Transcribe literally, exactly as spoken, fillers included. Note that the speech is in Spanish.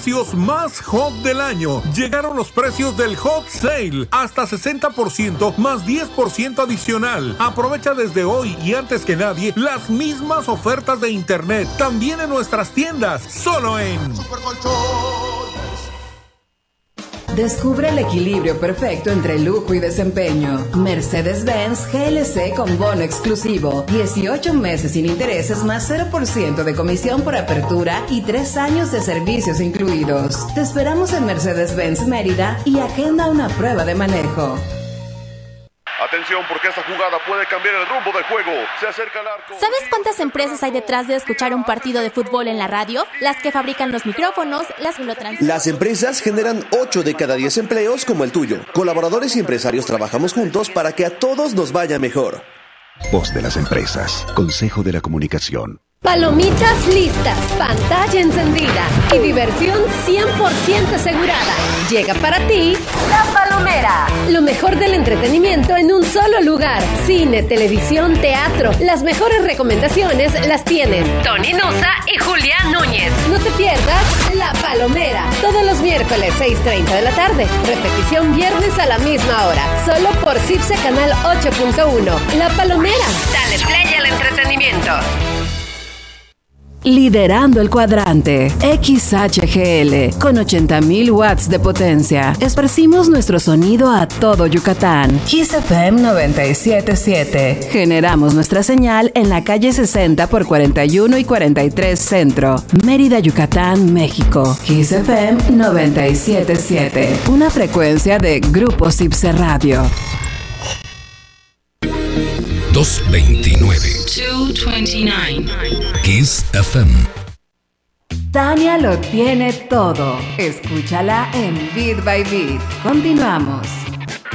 precios más hot del año. Llegaron los precios del Hot Sale, hasta sesenta por ciento más diez por ciento adicional. Aprovecha desde hoy y antes que nadie las mismas ofertas de internet, también en nuestras tiendas, solo en Descubre el equilibrio perfecto entre lujo y desempeño. Mercedes-Benz G L C con bono exclusivo. dieciocho meses sin intereses más cero por ciento de comisión por apertura y tres años de servicios incluidos. Te esperamos en Mercedes-Benz Mérida y agenda una prueba de manejo. Atención, porque esta jugada puede cambiar el rumbo del juego. Se acerca el arco. ¿Sabes cuántas empresas hay detrás de escuchar un partido de fútbol en la radio? Las que fabrican los micrófonos, las que lo transmiten. Las empresas generan ocho de cada diez empleos como el tuyo. Colaboradores y empresarios trabajamos juntos para que a todos nos vaya mejor. Voz de las empresas. Consejo de la Comunicación. Palomitas listas, pantalla encendida y diversión cien por ciento asegurada. Llega para ti La Palomera. Lo mejor del entretenimiento en un solo lugar. Cine, televisión, teatro. Las mejores recomendaciones las tienen Tony Nusa y Julián Núñez. No te pierdas La Palomera. Todos los miércoles seis treinta de la tarde. Repetición viernes a la misma hora. Solo por CIPSE Canal ocho punto uno. La Palomera. Dale play al entretenimiento. Liderando el cuadrante, X H G L, con ochenta mil watts de potencia. Esparcimos nuestro sonido a todo Yucatán. Kiss F M noventa y siete punto siete. Generamos nuestra señal en la calle sesenta por cuarenta y uno y cuarenta y tres Centro, Mérida, Yucatán, México. Kiss F M noventa y siete punto siete. Una frecuencia de Grupo CIPSE Radio. doscientos veintinueve. doscientos veintinueve. Kiss F M. Tania lo tiene todo. Escúchala en Beat by Beat. Continuamos.